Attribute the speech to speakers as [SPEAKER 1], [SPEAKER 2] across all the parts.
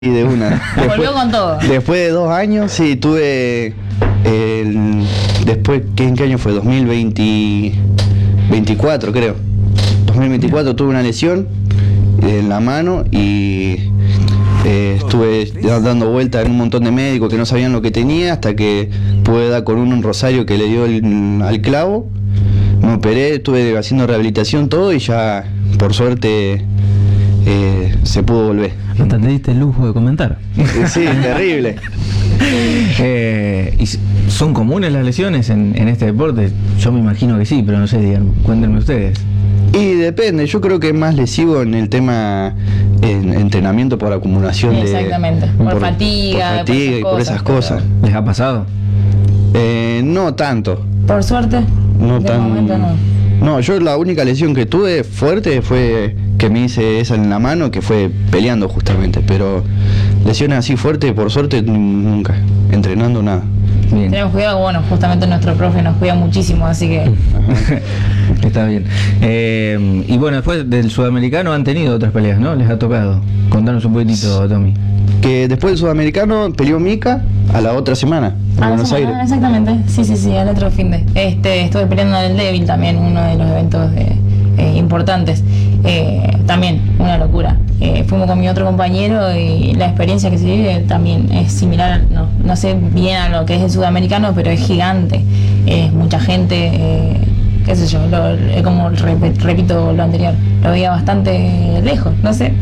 [SPEAKER 1] Y de una.
[SPEAKER 2] Volvió con todo.
[SPEAKER 1] Después de 2 años, sí, tuve. Después, ¿en qué año fue? 2024, creo. 2024 tuve una lesión en la mano y estuve dando vueltas en un montón de médicos que no sabían lo que tenía hasta que pude dar con uno en Rosario que le dio al clavo. Me operé, estuve haciendo rehabilitación, todo, y ya, por suerte, se pudo volver.
[SPEAKER 3] Hasta te diste el lujo de comentar.
[SPEAKER 1] Sí, terrible.
[SPEAKER 4] ¿Y son comunes las lesiones en este deporte? Yo me imagino que sí, pero no sé, digan, cuéntenme ustedes.
[SPEAKER 1] Y depende, yo creo que es más lesivo en el tema entrenamiento por acumulación
[SPEAKER 2] Exactamente, por fatiga
[SPEAKER 1] y por esas cosas.
[SPEAKER 4] ¿Les ha pasado?
[SPEAKER 1] No tanto.
[SPEAKER 2] Por suerte,
[SPEAKER 1] No
[SPEAKER 2] de
[SPEAKER 1] tan.
[SPEAKER 2] momento no.
[SPEAKER 1] No, yo la única lesión que tuve fuerte fue que me hice esa en la mano, que fue peleando justamente, pero lesiones así fuertes, por suerte, nunca, entrenando nada.
[SPEAKER 4] Bien.
[SPEAKER 2] Tenemos cuidado, bueno, justamente nuestro profe nos cuida muchísimo, así que...
[SPEAKER 4] Está bien. Y bueno, después del sudamericano han tenido otras peleas, ¿no? Les ha tocado. Contanos un poquitito, Tommy.
[SPEAKER 1] Que después del sudamericano peleó Mica a la otra semana, en Buenos Aires.
[SPEAKER 2] Exactamente, sí, al otro fin de. Estuve peleando en el Devil también, uno de los eventos importantes. También, una locura. Fuimos con mi otro compañero y la experiencia que se vive también es similar, no sé bien a lo que es el sudamericano, pero es gigante. Es mucha gente, qué sé yo, como repito lo anterior, lo veía bastante lejos, no sé.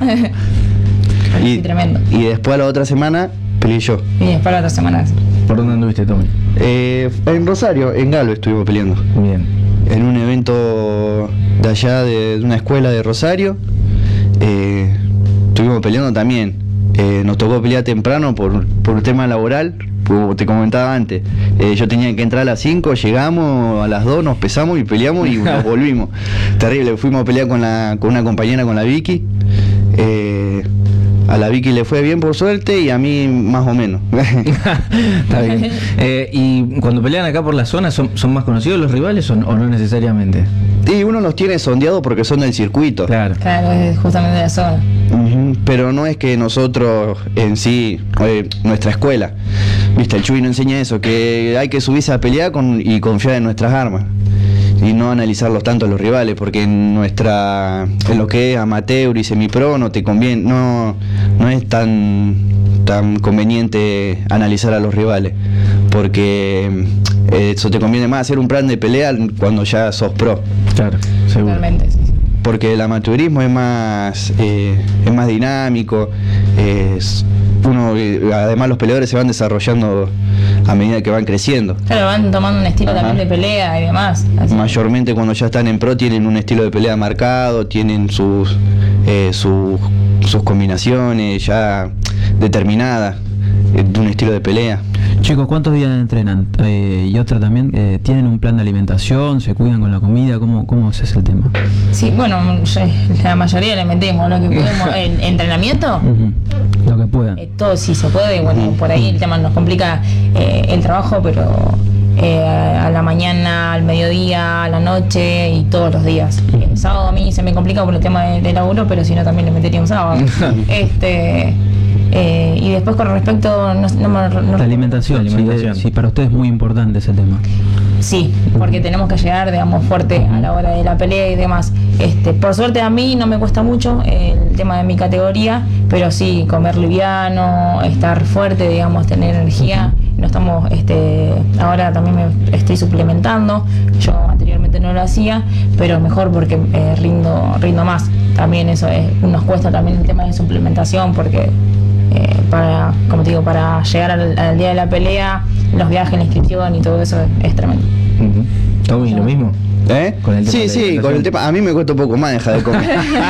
[SPEAKER 1] Y,
[SPEAKER 2] tremendo.
[SPEAKER 1] y después a la otra semana peleé yo.
[SPEAKER 2] Y después la otra semana.
[SPEAKER 4] ¿Por dónde anduviste, Tommy?
[SPEAKER 1] En Rosario, en Galo estuvimos peleando.
[SPEAKER 4] Bien.
[SPEAKER 1] En un evento de allá de una escuela de Rosario. Estuvimos peleando también. Nos tocó pelear temprano por el tema laboral, como te comentaba antes. Yo tenía que entrar a las 5, llegamos a las 2, nos pesamos y peleamos y nos volvimos. Terrible, fuimos a pelear con una compañera, con la Vicky. A la Vicky le fue bien por suerte y a mí más o menos.
[SPEAKER 4] Está bien. ¿Y cuando pelean acá por la zona, son más conocidos los rivales o no necesariamente?
[SPEAKER 1] Y uno los tiene sondeados porque son del circuito.
[SPEAKER 4] Claro.
[SPEAKER 2] Claro, es justamente de la zona.
[SPEAKER 1] Pero no es que nosotros en sí, nuestra escuela, viste, el Chuy no enseña eso, que hay que subirse a pelear y confiar en nuestras armas y no analizarlos tanto a los rivales, porque en lo que es amateur y semipro no te conviene, no es tan conveniente analizar a los rivales, porque eso te conviene más hacer un plan de pelea cuando ya sos pro.
[SPEAKER 4] Claro, seguro.
[SPEAKER 2] Totalmente, sí.
[SPEAKER 1] Porque el amateurismo es más dinámico, además los peleadores se van desarrollando a medida que van creciendo.
[SPEAKER 2] Claro, van tomando un estilo también de pelea y demás. Así.
[SPEAKER 1] Mayormente cuando ya están en pro tienen un estilo de pelea marcado, tienen sus combinaciones ya determinadas de un estilo de pelea.
[SPEAKER 3] Chicos, ¿cuántos días entrenan? Y otra también, ¿tienen un plan de alimentación? ¿Se cuidan con la comida? ¿Cómo es ese el tema?
[SPEAKER 2] Sí, bueno, la mayoría le metemos lo que podemos. ¿El entrenamiento?
[SPEAKER 3] Lo que puedan.
[SPEAKER 2] Todo sí se puede, bueno, por ahí el tema nos complica el trabajo, pero a la mañana, al mediodía, a la noche y todos los días. El sábado a mí se me complica por el tema de laburo, pero si no también le metería un sábado. Y después con respecto
[SPEAKER 3] la alimentación, sí, para ustedes es muy importante ese tema.
[SPEAKER 2] Sí, porque tenemos que llegar, digamos, fuerte a la hora de la pelea y demás. Por suerte a mí no me cuesta mucho el tema de mi categoría, pero sí, comer liviano, estar fuerte, digamos, tener energía. No estamos, ahora también me estoy suplementando. Yo anteriormente no lo hacía, pero mejor porque rindo más. También eso nos cuesta también el tema de suplementación, porque como te digo, para llegar al día de la pelea, los viajes, la inscripción y todo eso es tremendo.
[SPEAKER 4] Tommy, ¿lo mismo?
[SPEAKER 1] Con el tema con el tema, a mí me cuesta un poco más dejar de comer.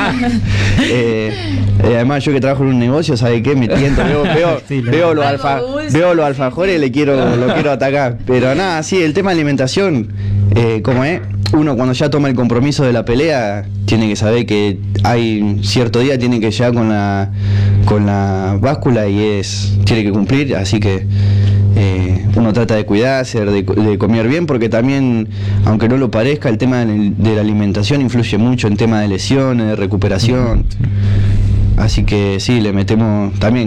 [SPEAKER 1] Además yo que trabajo en un negocio, ¿sabe qué? Me tiento, veo los alfajores y lo quiero atacar. Pero nada, sí, el tema de alimentación, como es, uno cuando ya toma el compromiso de la pelea, tiene que saber que hay cierto día, tiene que llegar con la báscula y tiene que cumplir, así que uno trata de cuidarse, de comer bien, porque también, aunque no lo parezca, el tema de la alimentación influye mucho en tema de lesiones, de recuperación. Así que sí, le metemos también